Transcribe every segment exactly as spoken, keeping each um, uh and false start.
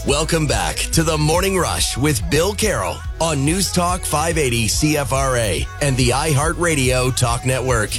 Welcome back to the Morning Rush with Bill Carroll on News Talk five eighty C F R A and the iHeartRadio Talk Network.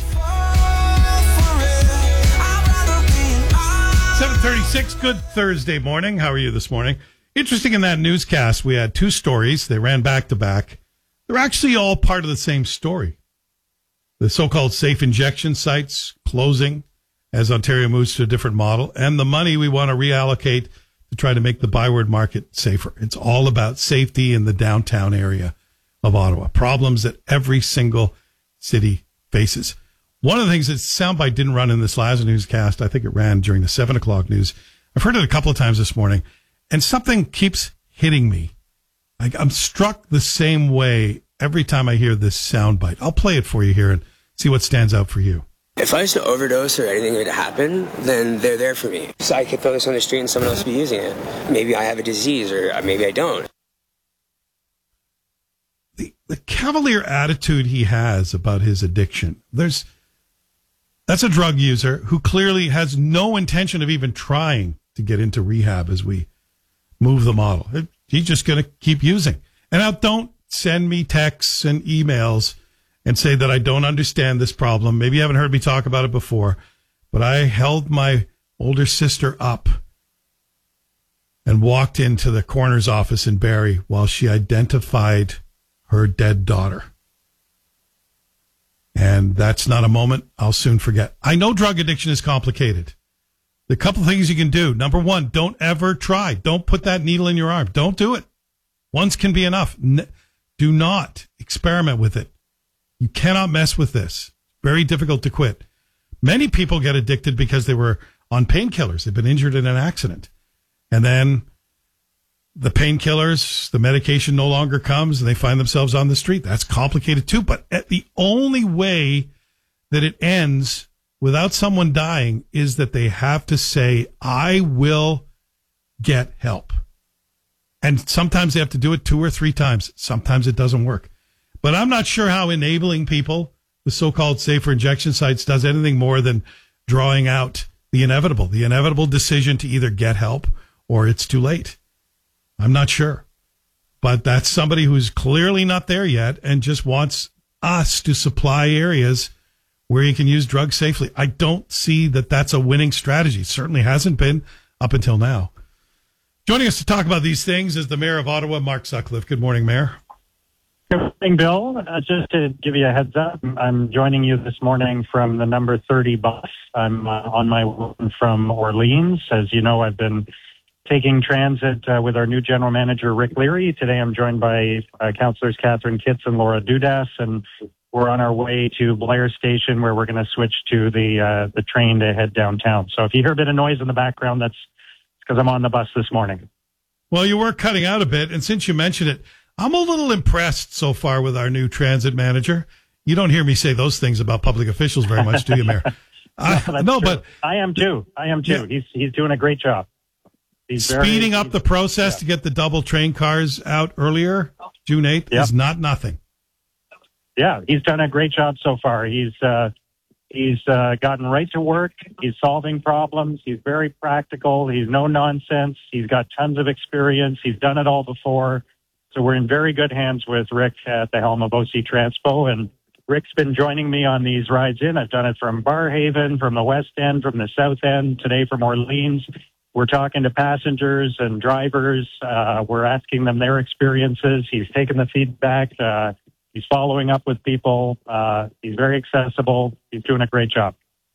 seven thirty-six, good Thursday morning. How are you this morning? Interesting, in that newscast, we had two stories. They ran back to back. They're actually all part of the same story. The so-called safe injection sites closing as Ontario moves to a different model, and the money we want to reallocate to try to make the Byward market safer. It's all about safety in the downtown area of Ottawa. Problems that every single city faces. One of the things that soundbite didn't run in this last newscast, I think it ran during the seven o'clock news. I've heard it a couple of times this morning, and something keeps hitting me. I, I'm struck the same way every time I hear this soundbite. I'll play it for you here and see what stands out for you. If I was to overdose or anything were to happen, then they're there for me. So I could throw this on the street and someone else would be using it. Maybe I have a disease or maybe I don't. The, the cavalier attitude he has about his addiction. There's, that's a drug user who clearly has no intention of even trying to get into rehab as we move the model. He's just going to keep using. And now don't send me texts and emails and say that I don't understand this problem. Maybe you haven't heard me talk about it before, but I held my older sister up and walked into the coroner's office in Barrie while she identified her dead daughter. And that's not a moment I'll soon forget. I know drug addiction is complicated. The couple things you can do. Number one, don't ever try. Don't put that needle in your arm. Don't do it. Once can be enough. Do not experiment with it. You cannot mess with this. Very difficult to quit. Many people get addicted because they were on painkillers. They've been injured in an accident. And then the painkillers, the medication no longer comes, and they find themselves on the street. That's complicated too. But the only way that it ends without someone dying is that they have to say, I will get help. And sometimes they have to do it two or three times. Sometimes it doesn't work. But I'm not sure how enabling people, the so-called safer injection sites, does anything more than drawing out the inevitable, the inevitable decision to either get help or it's too late. I'm not sure. But that's somebody who's clearly not there yet and just wants us to supply areas where you can use drugs safely. I don't see that that's a winning strategy. It certainly hasn't been up until now. Joining us to talk about these things is the Mayor of Ottawa, Mark Sutcliffe. Good morning, Mayor. Good morning, Bill. Uh, just to give you a heads up, I'm joining you this morning from the number thirty bus. I'm uh, on my way from Orleans. As you know, I've been taking transit uh, with our new general manager, Rick Leary. Today I'm joined by uh, councillors Catherine Kitts and Laura Dudas, and we're on our way to Blair Station, where we're going to switch to the uh, the train to head downtown. So if you hear a bit of noise in the background, that's because I'm on the bus this morning. Well, you were cutting out a bit, and since you mentioned it, I'm a little impressed so far with our new transit manager. You don't hear me say those things about public officials very much, do you, Mayor? Uh, no, no but I am too. I am too. Yeah. He's he's doing a great job. He's speeding very, up the process yeah. to get the double train cars out earlier, June eighth, yep. is not nothing. Yeah, he's done a great job so far. He's uh, he's uh, gotten right to work. He's solving problems. He's very practical. He's no nonsense. He's got tons of experience. He's done it all before. So we're in very good hands with Rick at the helm of O C Transpo, and Rick's been joining me on these rides in. I've done it from Barrhaven, from the West End, from the South End, today from Orleans. We're talking to passengers and drivers. Uh, we're asking them their experiences. He's taken the feedback. Uh, he's following up with people. Uh, he's very accessible. He's doing a great job.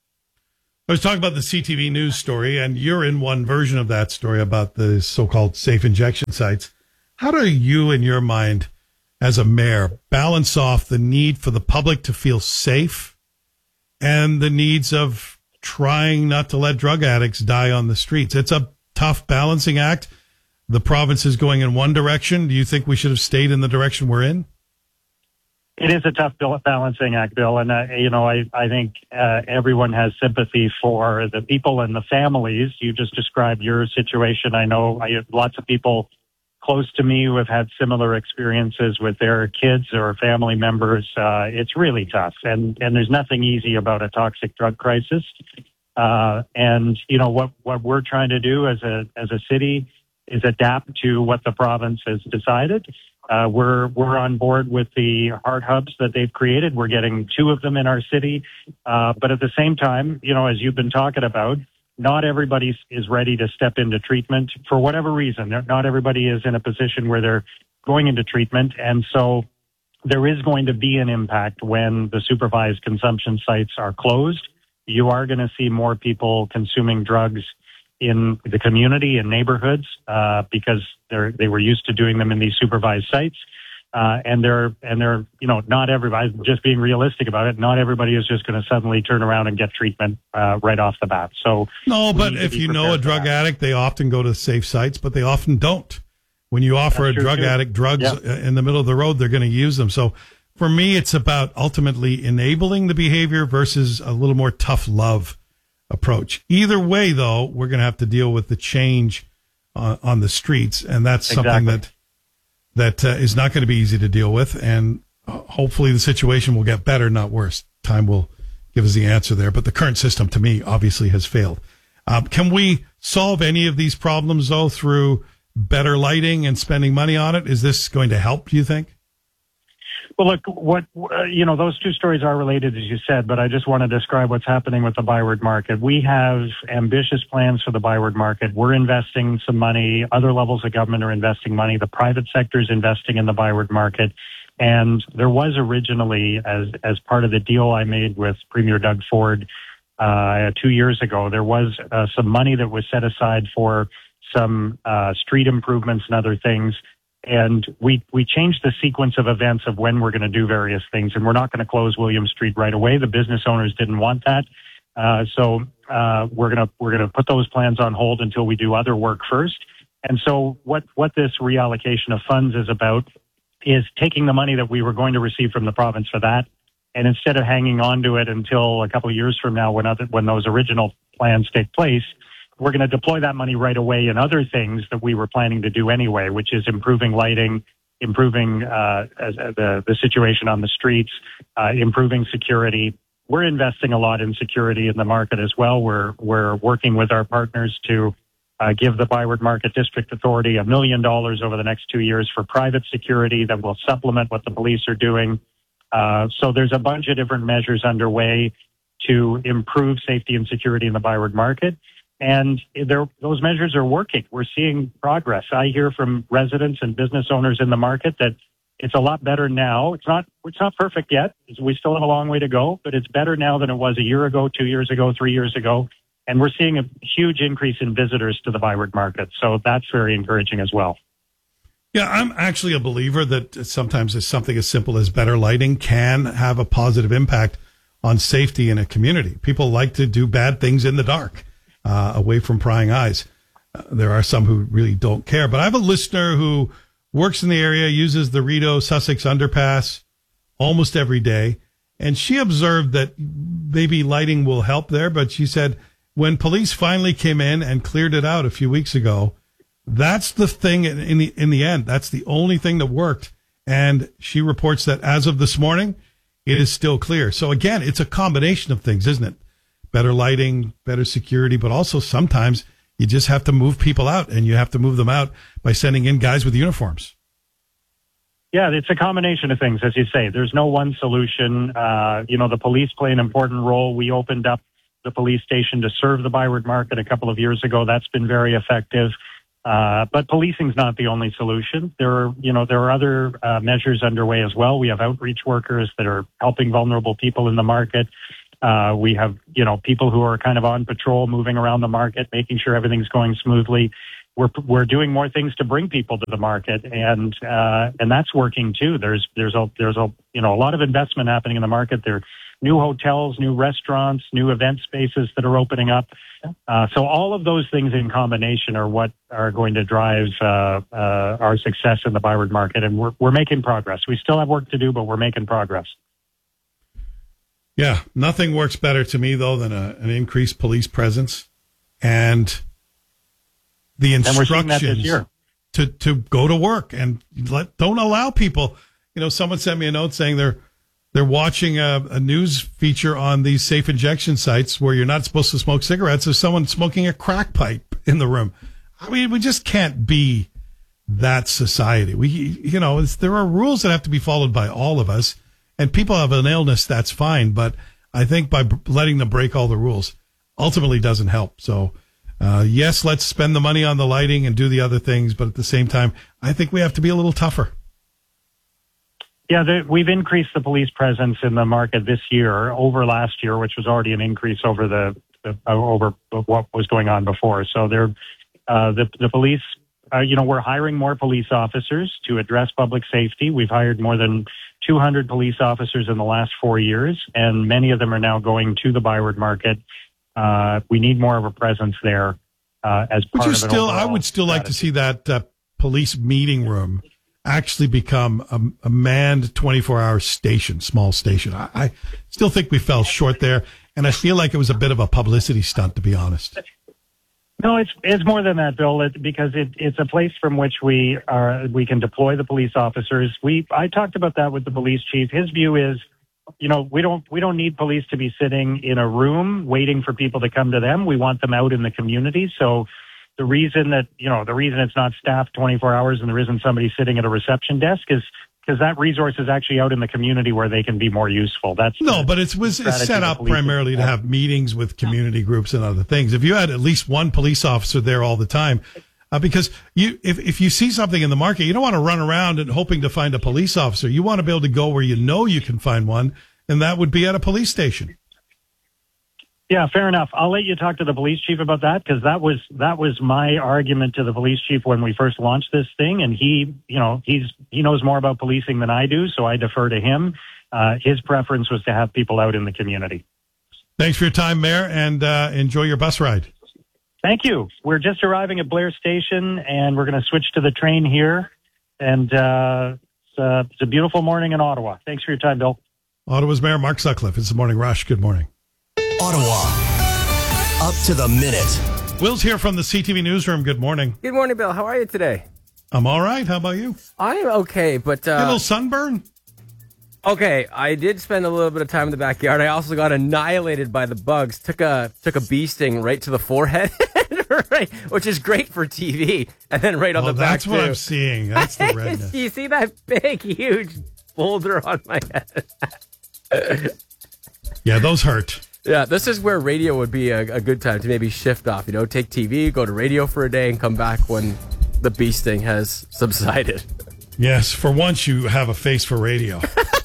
I was talking about the C T V News story, and you're in one version of that story about the so-called safe injection sites. How do you, in your mind, as a mayor, balance off the need for the public to feel safe and the needs of trying not to let drug addicts die on the streets? It's a tough balancing act. The province is going in one direction. Do you think we should have stayed in the direction we're in? It is a tough balancing act, Bill. And, uh, you know, I, I think uh, everyone has sympathy for the people and the families. You just described your situation. I know I have lots of people close to me who have had similar experiences with their kids or family members. Uh, it's really tough. And, and there's nothing easy about a toxic drug crisis. Uh, and, you know, what, what we're trying to do as a, as a city is adapt to what the province has decided. Uh, we're we're on board with the heart hubs that they've created. We're getting two of them in our city, uh, but at the same time, you know, as you've been talking about, not everybody is ready to step into treatment for whatever reason. Not everybody is in a position where they're going into treatment, and so there is going to be an impact when the supervised consumption sites are closed. You are going to see more people consuming drugs in the community and neighborhoods uh, because they're they were used to doing them in these supervised sites, uh, and they're and they're you know not everybody. Just being realistic about it, not everybody is just going to suddenly turn around and get treatment uh, right off the bat. So no, but if you know a drug addict, they often go to safe sites, but they often don't. When you offer That's a drug too. addict drugs yeah. in the middle of the road, they're going to use them. So for me, it's about ultimately enabling the behavior versus a little more tough love approach. Either way, though, we're going to have to deal with the change uh, on the streets, and that's exactly. something that that uh, is not going to be easy to deal with. And uh, hopefully, the situation will get better, not worse. Time will give us the answer there. But the current system, to me, obviously has failed. Um, can we solve any of these problems though through better lighting and spending money on it? Is this going to help, do you think? Well, look, what, uh, you know, those two stories are related, as you said, but I just want to describe what's happening with the Byward Market. We have ambitious plans for the Byward Market. We're investing some money. Other levels of government are investing money. The private sector is investing in the Byward Market. And there was originally, as, as part of the deal I made with Premier Doug Ford uh, two years ago, there was uh, some money that was set aside for some uh, street improvements and other things. And we, we changed the sequence of events of when we're going to do various things. And we're not going to close William Street right away. The business owners didn't want that. Uh, so uh, we're going to we're going to put those plans on hold until we do other work first. And so what, what this reallocation of funds is about is taking the money that we were going to receive from the province for that, and instead of hanging on to it until a couple of years from now when other, when those original plans take place, we're going to deploy that money right away in other things that we were planning to do anyway, which is improving lighting, improving uh, the, the situation on the streets, uh, improving security. We're investing a lot in security in the market as well. We're we're working with our partners to uh, give the Byward Market District Authority a million dollars over the next two years for private security that will supplement what the police are doing. Uh, so there's a bunch of different measures underway to improve safety and security in the Byward Market. And those measures are working. We're seeing progress. I hear from residents and business owners in the market that it's a lot better now. It's not it's not perfect yet. We still have a long way to go, but it's better now than it was a year ago, two years ago, three years ago. And we're seeing a huge increase in visitors to the Byward Market. So that's very encouraging as well. Yeah, I'm actually a believer that sometimes something as simple as better lighting can have a positive impact on safety in a community. People like to do bad things in the dark. Uh, away from prying eyes. Uh, there are some who really don't care. But I have a listener who works in the area, uses the Rideau Sussex underpass almost every day. And she observed that maybe lighting will help there. But she said when police finally came in and cleared it out a few weeks ago, that's the thing in, in the in the end. That's the only thing that worked. And she reports that as of this morning, it is still clear. So again, it's a combination of things, isn't it? Better lighting, better security, but also sometimes you just have to move people out, and you have to move them out by sending in guys with uniforms. Yeah, it's a combination of things, as you say. There's no one solution. Uh, you know, the police play an important role. We opened up the police station to serve the Byward Market a couple of years ago. That's been very effective. Uh, but policing's not the only solution. There are, you know, there are other uh, measures underway as well. We have outreach workers that are helping vulnerable people in the market. Uh, we have, you know, people who are kind of on patrol, moving around the market, making sure everything's going smoothly. We're we're doing more things to bring people to the market, and uh, and that's working too. There's there's a there's a you know a lot of investment happening in the market. There are new hotels, new restaurants, new event spaces that are opening up. Uh, so all of those things in combination are what are going to drive uh, uh, our success in the Byward Market, and we're we're making progress. We still have work to do, but we're making progress. Yeah, nothing works better to me, though, than a, an increased police presence and the instructions to, to go to work and let, don't allow people. You know, someone sent me a note saying they're they're watching a, a news feature on these safe injection sites where you're not supposed to smoke cigarettes. There's someone smoking a crack pipe in the room. I mean, we just can't be that society. We, you know, it's, there are rules that have to be followed by all of us, and people have an illness, that's fine. But I think by b- letting them break all the rules ultimately doesn't help. So, uh, yes, let's spend the money on the lighting and do the other things. But at the same time, I think we have to be a little tougher. Yeah, the, we've increased the police presence in the market this year over last year, which was already an increase over the, the uh, over what was going on before. So they're, uh, the the police, uh, you know, we're hiring more police officers to address public safety. We've hired more than two hundred police officers in the last four years, and many of them are now going to the Byward market. Uh, we need more of a presence there uh, as part Would you of an still? I overall would still like to strategy. see that uh, police meeting room actually become a, a manned twenty-four hour station, small station. I, I still think we fell short there, and I feel like it was a bit of a publicity stunt, to be honest. No, it's it's more than that, Bill. It, because it, it's a place from which we are we can deploy the police officers. We I talked about that with the police chief. His view is, you know, we don't we don't need police to be sitting in a room waiting for people to come to them. We want them out in the community. So the reason that, you know, the reason it's not staffed twenty-four hours and there isn't somebody sitting at a reception desk is because that resource is actually out in the community where they can be more useful. That's No, the, but it was it's strategy set the up police primarily to have. have meetings with community groups and other things. If you had at least one police officer there all the time, uh, because you if, if you see something in the market, you don't want to run around and hoping to find a police officer. You want to be able to go where you know you can find one, and that would be at a police station. Yeah, fair enough. I'll let you talk to the police chief about that because that was that was my argument to the police chief when we first launched this thing, and he, you know, he's he knows more about policing than I do, so I defer to him. Uh, his preference was to have people out in the community. Thanks for your time, Mayor, and uh, enjoy your bus ride. Thank you. We're just arriving at Blair Station, and we're going to switch to the train here. And uh, it's, uh, it's a beautiful morning in Ottawa. Thanks for your time, Bill. Ottawa's Mayor Mark Sutcliffe. It's the Morning Rush. Good morning. Ottawa, up to the minute. Will's here from the C T V Newsroom. Good morning. Good morning, Bill. How are you today? I'm all right. How about you? I'm okay, but You a uh, little sunburn? okay. I did spend a little bit of time in the backyard. I also got annihilated by the bugs. Took a took a bee sting right to the forehead, right, which is great for T V, and then right on Well, the back that's what too. I'm seeing. That's the redness. Do you see that big, huge boulder on my head? Yeah, those hurt. Yeah, this is where radio would be a, a good time to maybe shift off. You know, take T V, go to radio for a day, and come back when the bee sting has subsided. Yes, for once you have a face for radio.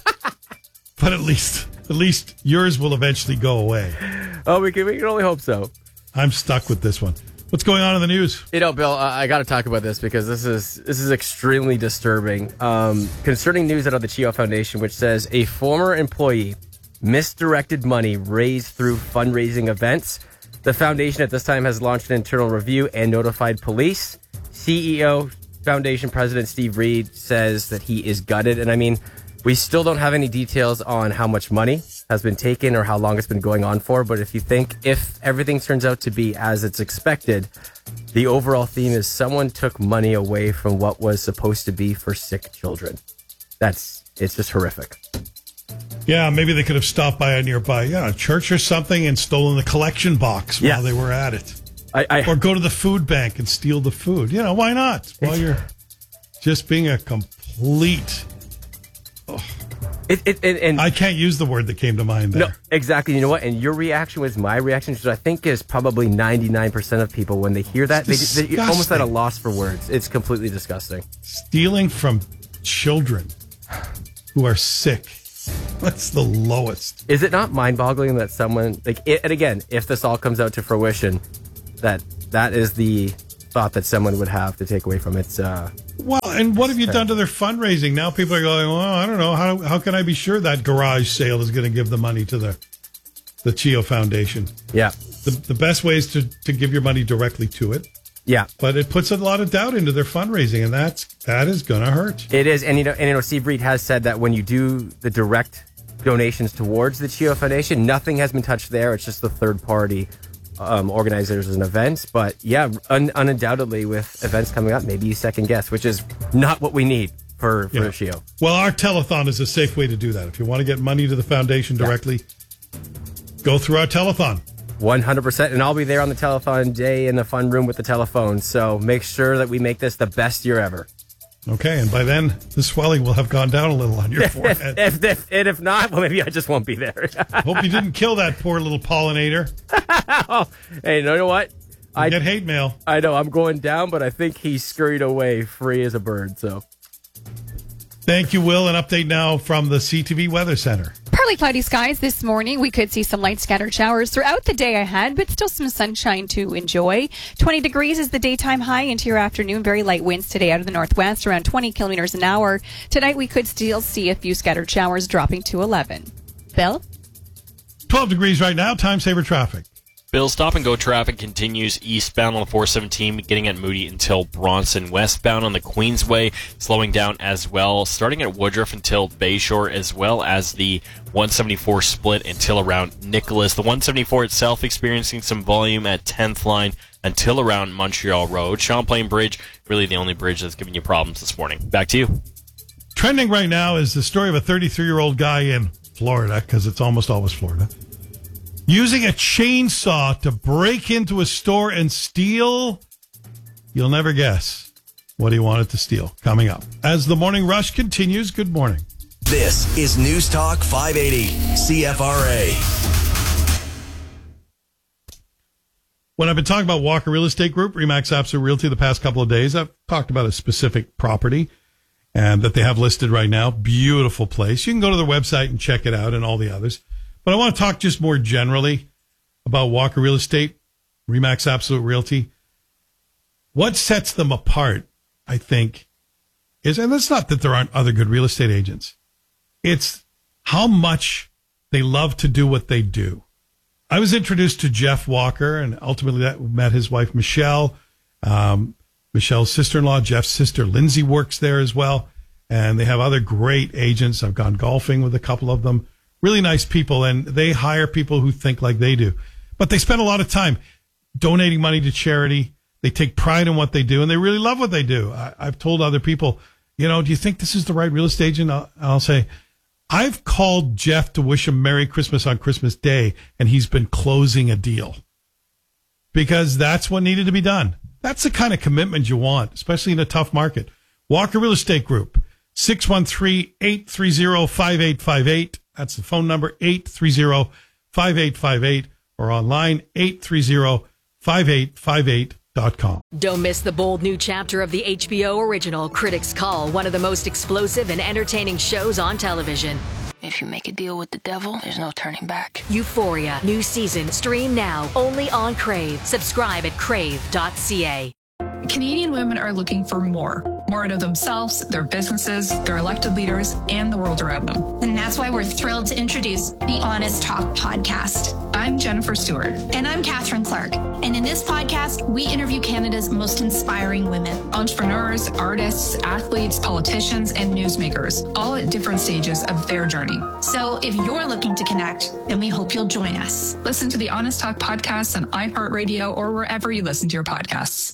But at least, at least yours will eventually go away. Oh, we can we can only hope so. I'm stuck with this one. What's going on in the news? You know, Bill, I, I got to talk about this because this is this is extremely disturbing. Um, concerning news out of the CHEO Foundation, which says a former employee misdirected money raised through fundraising events. The foundation at this time has launched an internal review and notified police. C E O, Foundation President Steve Reed says that he is gutted. And I mean, we still don't have any details on how much money has been taken or how long it's been going on for. But if you think, if everything turns out to be as it's expected, the overall theme is someone took money away from what was supposed to be for sick children. That's, it's just horrific. Yeah, maybe they could have stopped by a nearby yeah, church or something and stolen the collection box while Yeah. they were at it. I, I Or go to the food bank and steal the food. You know, why not? While you're just being a complete... it, it, it, and I can't use the word that came to mind there. no, exactly. You know what? And your reaction was my reaction, which I think is probably ninety-nine percent of people when they hear that, they, It's they're almost at a disgusting. loss for words. It's completely disgusting. Stealing from children who are sick. That's the lowest. Is it not mind-boggling that someone like it, and again, if this all comes out to fruition, that that is the thought that someone would have to take away from it. Uh, Well, and what have you done to their fundraising? Now people are going, well, I don't know. How how can I be sure that garage sale is going to give the money to the the CHEO Foundation? yeah, The, the best way is to, to give your money directly to it. yeah. But it puts a lot of doubt into their fundraising, and that's that is going to hurt. It is, and you know, and you know, Steve Reed has said that when you do the direct donations towards the CHEO Foundation, nothing has been touched there. It's just the third party um, organizers and events. But yeah, un- undoubtedly, with events coming up, maybe you second guess, which is not what we need for for Yeah. CHEO. Well, our telethon is a safe way to do that. If you want to get money to the foundation directly, go through our telethon. one hundred percent. And I'll be there on the telethon day in the fun room with the telephone. So make sure that we make this the best year ever. Okay, and by then, the swelling will have gone down a little on your forehead. if, if, and if not, well, maybe I just won't be there. Hope you didn't kill that poor little pollinator. Oh, hey, you know what? You'll I get hate mail. I know, I'm going down, but I think he scurried away free as a bird, so... Thank you, Will. An update now from the C T V Weather Center. Partly cloudy skies this morning. We could see some light scattered showers throughout the day ahead, but still some sunshine to enjoy. twenty degrees is the daytime high into your afternoon. Very light winds today out of the northwest, around twenty kilometers an hour. Tonight we could still see a few scattered showers dropping to eleven. Bill? twelve degrees right now. Time saver traffic. Bill, stop and go traffic continues eastbound on the four seventeen, beginning at Moody until Bronson. Westbound on the Queensway, slowing down as well, starting at Woodruff until Bayshore, as well as the one seventy-four split until around Nicholas. The one seventy-four itself experiencing some volume at tenth line until around Montreal Road. Champlain Bridge, really the only bridge that's giving you problems this morning. Back to you. Trending right now is the story of a thirty-three-year-old guy in Florida, because it's almost always Florida, using a chainsaw to break into a store and steal, you'll never guess what he wanted to steal. Coming up. As the Morning Rush continues, good morning. This is News Talk five eighty C F R A. When I've been talking about Walker Real Estate Group, Remax Absolute Realty, the past couple of days, I've talked about a specific property and that they have listed right now. Beautiful place. You can go to their website and check it out and all the others. But I want to talk just more generally about Walker Real Estate, Remax Absolute Realty. What sets them apart, I think, is, and it's not that there aren't other good real estate agents, it's how much they love to do what they do. I was introduced to Jeff Walker, and ultimately that met his wife, Michelle. Um, Michelle's sister-in-law, Jeff's sister, Lindsay, works there as well. And they have other great agents. I've gone golfing with a couple of them. Really nice people, and they hire people who think like they do. But they spend a lot of time donating money to charity. They take pride in what they do, and they really love what they do. I, I've told other people, you know, do you think this is the right real estate agent? I'll, I'll say, I've called Jeff to wish him Merry Christmas on Christmas Day, and he's been closing a deal. Because that's what needed to be done. That's the kind of commitment you want, especially in a tough market. Walker Real Estate Group, six one three, eight three zero, five eight five eight. That's the phone number, eight three zero, five eight five eight, or online, eight three zero, five eight five eight dot com. Don't miss the bold new chapter of the H B O original Critics Call, one of the most explosive and entertaining shows on television. If you make a deal with the devil, there's no turning back. Euphoria, new season, stream now, only on Crave. Subscribe at crave dot c a. Canadian women are looking for more. More out of themselves, their businesses, their elected leaders, and the world around them. And that's why we're thrilled to introduce the Honest Talk podcast. I'm Jennifer Stewart. And I'm Catherine Clark. And in this podcast, we interview Canada's most inspiring women. Entrepreneurs, artists, athletes, politicians, and newsmakers, all at different stages of their journey. So if you're looking to connect, then we hope you'll join us. Listen to the Honest Talk podcast on iHeartRadio or wherever you listen to your podcasts.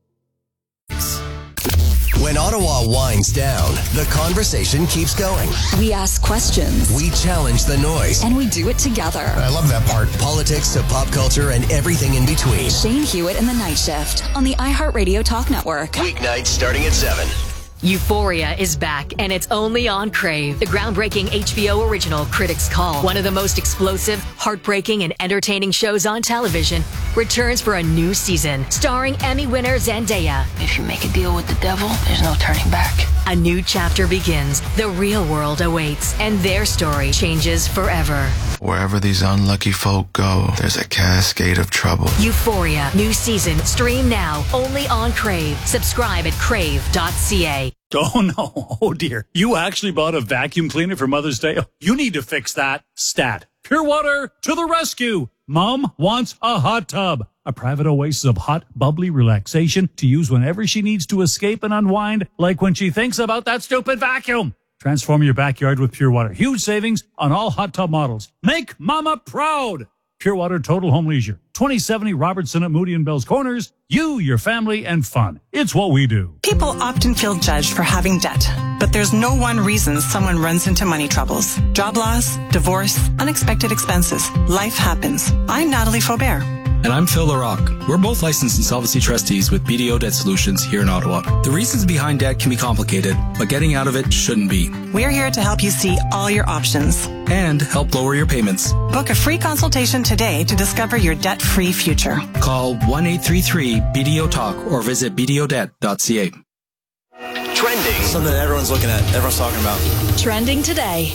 When Ottawa winds down, the conversation keeps going. We ask questions. We challenge the noise. And we do it together. I love that part. Politics to pop culture and everything in between. Shane Hewitt and the Night Shift on the iHeartRadio Talk Network. Weeknights starting at seven. Euphoria is back, and it's only on Crave. The groundbreaking H B O original Critics Call, one of the most explosive, heartbreaking, and entertaining shows on television, returns for a new season, starring Emmy winner Zendaya. If you make a deal with the devil, there's no turning back. A new chapter begins. The real world awaits, and their story changes forever. Wherever these unlucky folk go, there's a cascade of trouble. Euphoria, new season, stream now, only on Crave. Subscribe at crave dot c a. Oh, no. Oh, dear. You actually bought a vacuum cleaner for Mother's Day? You need to fix that. Stat. Pure Water to the rescue. Mom wants a hot tub. A private oasis of hot, bubbly relaxation to use whenever she needs to escape and unwind, like when she thinks about that stupid vacuum. Transform your backyard with Pure Water. Huge savings on all hot tub models. Make Mama proud. Pure Water Total Home Leisure, twenty seventy Robertson at Moody and Bell's Corners. You, your family, and fun. It's what we do. People often feel judged for having debt, but there's no one reason someone runs into money troubles. Job loss, divorce, unexpected expenses. Life happens. I'm Natalie Faubert. And I'm Phil LaRock. We're both licensed insolvency trustees with B D O Debt Solutions here in Ottawa. The reasons behind debt can be complicated, but getting out of it shouldn't be. We're here to help you see all your options and help lower your payments. Book a free consultation today to discover your debt-free future. Call one eight three three B D O Talk or visit b d o debt dot c a. Trending. Something everyone's looking at, everyone's talking about. Trending today.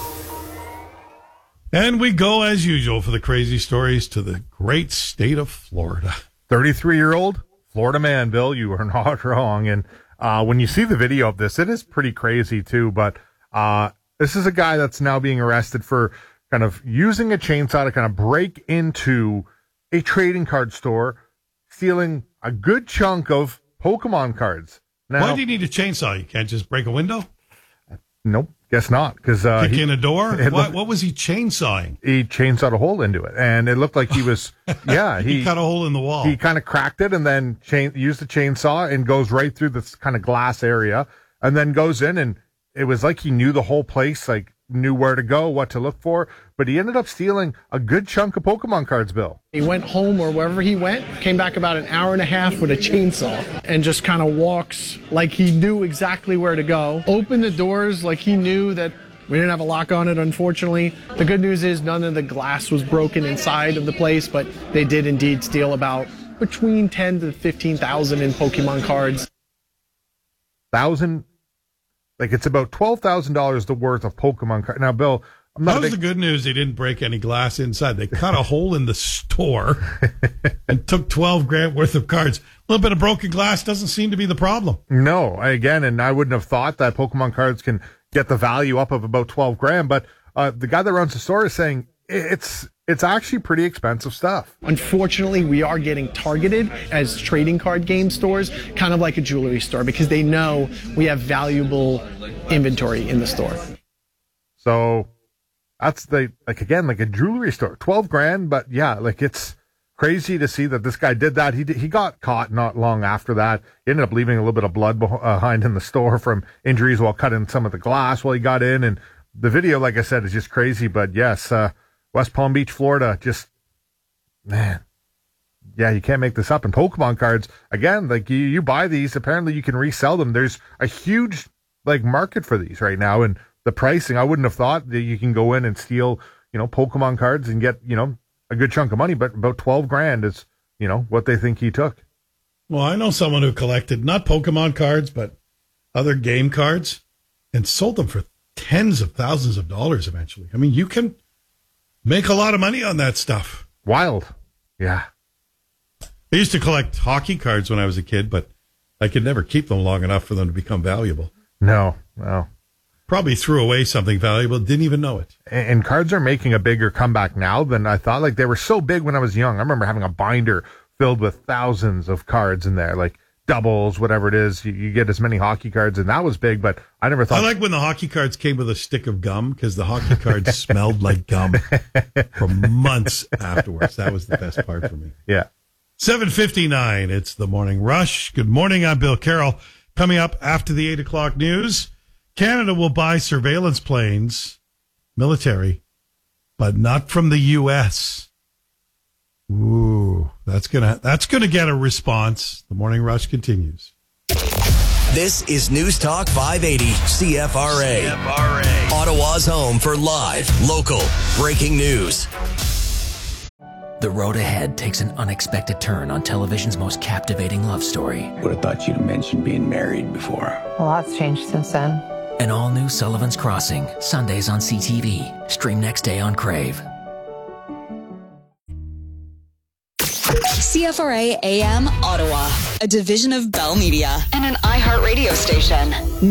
And we go, as usual, for the crazy stories to the great state of Florida. thirty-three-year-old Florida man, Bill, you are not wrong. And uh, when you see the video of this, it is pretty crazy, too. But uh, this is a guy that's now being arrested for kind of using a chainsaw to kind of break into a trading card store, stealing a good chunk of Pokemon cards. Now, why do you need a chainsaw? You can't just break a window? Nope. Guess not, because uh, kick he, in a door. What, looked, what was he chainsawing? He chainsawed a hole into it, and it looked like he was. Yeah, he, he cut a hole in the wall. He kind of cracked it, and then chain, used the chainsaw and goes right through this kind of glass area, and then goes in, and it was like he knew the whole place, like knew where to go, what to look for. But he ended up stealing a good chunk of Pokemon cards, Bill. He went home or wherever he went, came back about an hour and a half with a chainsaw and just kind of walks like he knew exactly where to go. Opened the doors like he knew that we didn't have a lock on it, unfortunately. The good news is none of the glass was broken inside of the place, but they did indeed steal about between ten to fifteen thousand in Pokemon cards. Thousand? Like it's about twelve thousand dollars the worth of Pokemon cards. Now, Bill, I'm not That was big... the good news. They didn't break any glass inside. They cut a hole in the store and took twelve grand worth of cards. A little bit of broken glass doesn't seem to be the problem. No, again, and I wouldn't have thought that Pokemon cards can get the value up of about twelve grand. But uh, the guy that runs the store is saying it's it's actually pretty expensive stuff. Unfortunately, we are getting targeted as trading card game stores, kind of like a jewelry store, because they know we have valuable inventory in the store. So that's the, like, again, like a jewelry store, twelve grand. But yeah, like it's crazy to see that this guy did that. He did, he got caught not long after that. He ended up leaving a little bit of blood behind in the store from injuries while cutting some of the glass while he got in. And the video, like I said, is just crazy. But yes, uh, West Palm Beach, Florida, just, man, yeah, you can't make this up. And Pokemon cards, again, like you, you buy these, apparently you can resell them. There's a huge like market for these right now. And the pricing, I wouldn't have thought that you can go in and steal, you know, Pokemon cards and get, you know, a good chunk of money, but about twelve grand is, you know, what they think he took. Well, I know someone who collected not Pokemon cards, but other game cards and sold them for tens of thousands of dollars eventually. I mean, you can make a lot of money on that stuff. Wild. Yeah. I used to collect hockey cards when I was a kid, but I could never keep them long enough for them to become valuable. No, no. Probably threw away something valuable, didn't even know it. And, and cards are making a bigger comeback now than I thought. Like, they were so big when I was young. I remember having a binder filled with thousands of cards in there, like doubles, whatever it is. You, you get as many hockey cards, and that was big, but I never thought... I like when the hockey cards came with a stick of gum, because the hockey cards smelled like gum for months afterwards. That was the best part for me. Yeah. seven fifty-nine, it's the Morning Rush. Good morning, I'm Bill Carroll. Coming up after the eight o'clock news, Canada will buy surveillance planes, military, but not from the U S. Ooh, that's gonna that's gonna get a response. The Morning Rush continues. This is News Talk five eighty C F R A. C F R A. Ottawa's home for live, local, breaking news. The road ahead takes an unexpected turn on television's most captivating love story. Would have thought you'd have mentioned being married before. A lot's changed since then. An all-new Sullivan's Crossing, Sundays on C T V. Stream next day on Crave. C F R A A M Ottawa, a division of Bell Media and an iHeart radio station.